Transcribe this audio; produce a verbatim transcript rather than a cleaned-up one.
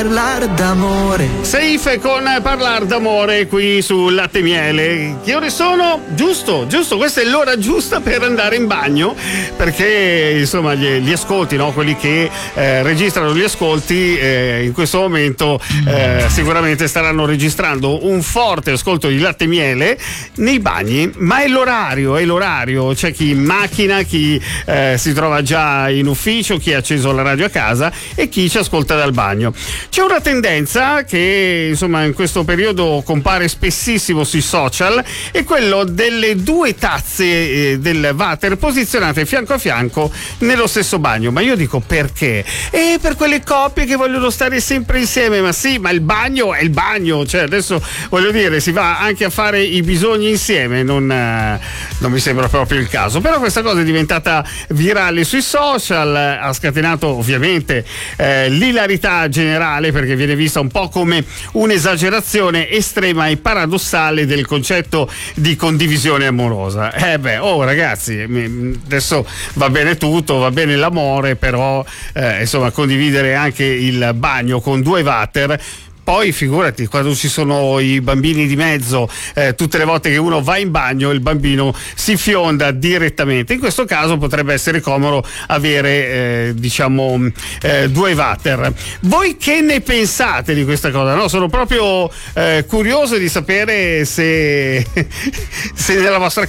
Parlare d'amore. Safe con Parlare d'amore qui su Latte e Miele. Che ore sono? Giusto, giusto, questa è l'ora giusta per andare in bagno, perché insomma gli, gli ascolti, no? Quelli che eh, registrano gli ascolti eh, in questo momento eh, sicuramente staranno registrando un forte ascolto di Latte e Miele nei bagni, ma è l'orario, è l'orario. C'è chi in macchina, chi eh, si trova già in ufficio, chi ha acceso la radio a casa e chi ci ascolta dal bagno. C'è una tendenza che insomma in questo periodo compare spessissimo sui social, è quello delle due tazze eh, del water posizionate fianco a fianco nello stesso bagno. Ma io dico, perché? E per quelle coppie che vogliono stare sempre insieme. Ma sì, ma il bagno è il bagno, cioè adesso voglio dire, si va anche a fare i bisogni insieme, non, eh, non mi sembra proprio il caso. Però questa cosa è diventata virale sui social, ha scatenato ovviamente eh, l'ilarità generale, perché viene vista un po' come un'esagerazione estrema e paradossale del concetto di condivisione amorosa. Eh beh, oh ragazzi, adesso va bene tutto, va bene l'amore, però eh, insomma condividere anche il bagno con due water. Poi figurati quando ci sono i bambini di mezzo, eh, tutte le volte che uno va in bagno il bambino si fionda direttamente. In questo caso potrebbe essere comodo avere eh, diciamo eh, due water. Voi che ne pensate di questa cosa? No? Sono proprio eh, curioso di sapere se, se nella vostra